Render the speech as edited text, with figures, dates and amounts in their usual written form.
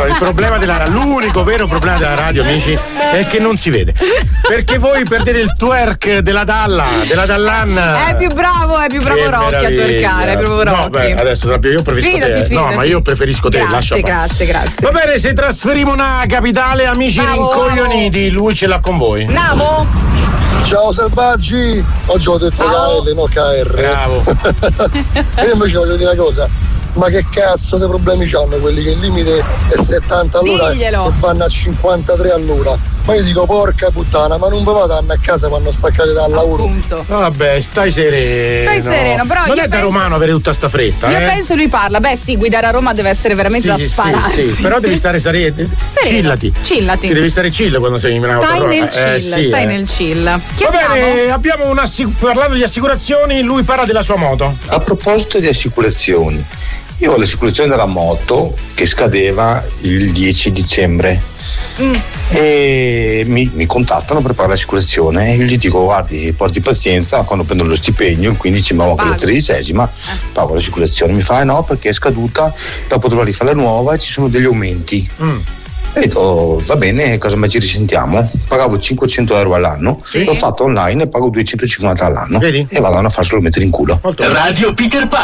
il problema l'unico vero problema della radio, amici, è che non si vede. Perché voi perdete il twerk della Dallan. È più bravo Rocchi a twerkare, è proprio Rocchi. No, beh, adesso io preferisco te. No, ma io preferisco te, lascia fare. Grazie. Va bene, se trasferiamo una capitale, amici rincoglioniti, lui ce l'ha con voi. Namo. Ciao selvaggi! Oggi ho detto KL, no KR. Bravo. Io invece voglio dire una cosa. Ma che cazzo dei problemi c'hanno quelli che il limite è 70 all'ora e vanno a 53 all'ora? Ma io dico porca puttana, ma non vi vanno a casa quando staccate dal lavoro? Appunto. Vabbè, stai sereno. Però non è da romano avere tutta sta fretta. Io penso lui parla. Beh sì, guidare a Roma deve essere veramente da spararsi. Sì, però devi stare sereno. Chillati. Ti devi stare chill quando sei in auto. Stai nel chill. Va bene, abbiamo parlando di assicurazioni, lui parla della sua moto. A proposito di assicurazioni, io ho l'assicurazione della moto che scadeva il 10 dicembre e mi contattano per pagare l'assicurazione e io gli dico guardi, porti pazienza, quando prendo lo stipendio il 15 ma anche la 13esima pago l'assicurazione. Mi fa no perché è scaduta, dopo dovrò rifare la nuova e ci sono degli aumenti. E dico, va bene, cosa mai ci risentiamo? Pagavo 500 euro all'anno, l'ho fatto online e pago 250 all'anno. Vedi? E vado a farlo mettere in culo. Radio Peter Pan.